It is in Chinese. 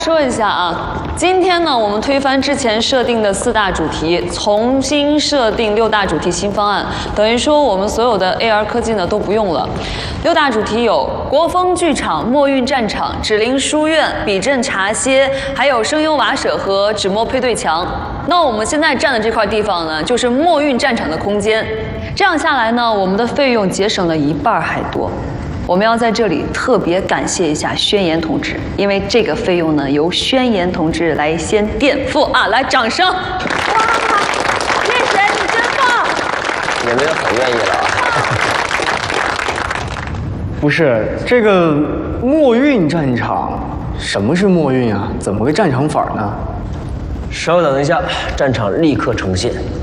说一下啊，今天呢，我们推翻之前设定的4大主题，重新设定6大主题新方案，等于说我们所有的 AR 科技呢都不用了。6大主题有国风剧场、墨韵战场、指灵书院、笔阵茶歇，还有声优瓦舍和纸墨配对墙。那我们现在站的这块地方呢，就是墨韵战场的空间。这样下来呢，我们的费用节省了1半还多。我们要在这里特别感谢一下宣言同志，因为这个费用呢由宣言同志来先垫付啊！来，掌声！哇，谢谢你，真棒！ 也没有很愿意了啊。 不是这个墨韵战场，什么是墨韵啊？怎么个战场法呢？ 稍等一下，战场立刻呈现。